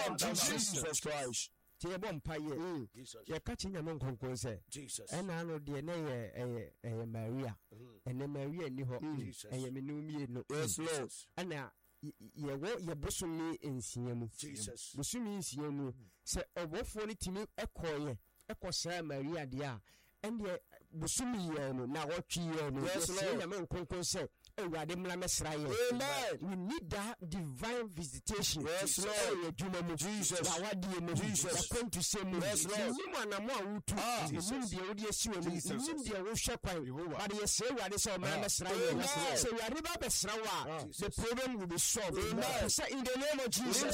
of Jesus Christ. Tie bompa ye. Ye catching nyame nkonkon say. Jesus. Ena no de na ye Maria. Ene Maria ni ho. Eye menumi no. Yes, Lord. Ana ye bosumi ensia mu. Jesus. Bosumi ensia mu. Se obofo ni timi ekoye. Ekosra Maria dia. Ende bosumi ye no na wotwi ye no. Yes, Lord. Nyame nkonkon say. Amen. We need that divine visitation. Yes, Lord. Jesus. Jesus. Going to say, yes, Lord. The problem will be solved. In the name of Jesus.